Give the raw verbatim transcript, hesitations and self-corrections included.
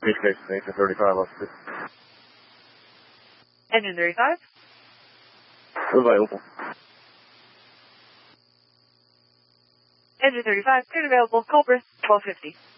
Communication, engine thirty-five, officer. Engine thirty-five? Available. Engine thirty-five, cleared available, Culprit, twelve fifty.